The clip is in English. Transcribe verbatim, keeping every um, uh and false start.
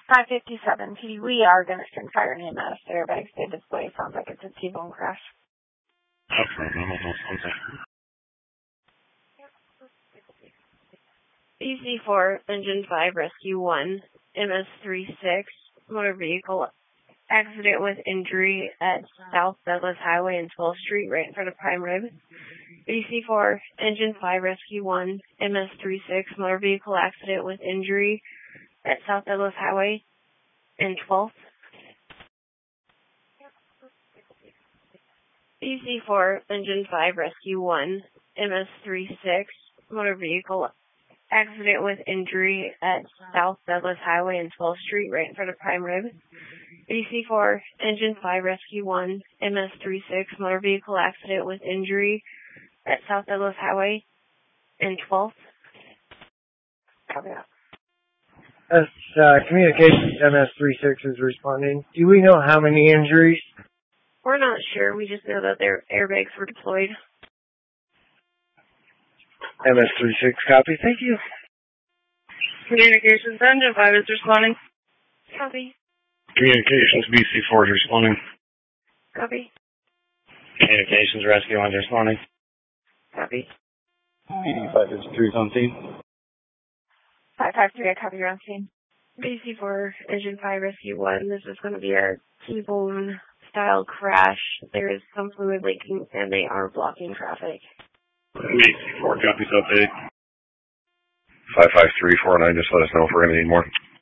five fifty-seven, P D, we are going to send fire and E M S. The airbags did display. Sounds like it's a T-bone crash. B C four, Engine five, Rescue one, M S thirty-six, motor vehicle accident with injury at South Douglas Highway and twelfth Street, right in front of Prime Rib. B C four, Engine five, Rescue one, M S thirty-six, motor vehicle accident with injury at South Douglas Highway and twelfth. B C four, Engine five, Rescue one, M S thirty-six, motor vehicle accident with injury at South Douglas Highway and twelfth Street, right in front of Prime Rib. B C four, Engine five, Rescue one, M S thirty-six, motor vehicle accident with injury at South Douglas Highway and twelfth. Copy that. As uh, communications M S thirty-six is responding, do we know how many injuries? We're not sure. We just know that their airbags were deployed. M S thirty-six, copy. Thank you. Communications Engine five is responding. Copy. Communications B C four is responding. Copy. Communications Rescue one is responding. Copy. five fifty-three is on scene. five five three, I copy your on scene. B C four, Engine five, Rescue one. This is going to be a T-bone style crash. There is some fluid leaking and they are blocking traffic. B C four, copy update. five five three four nine, just let us know if we're going to need more.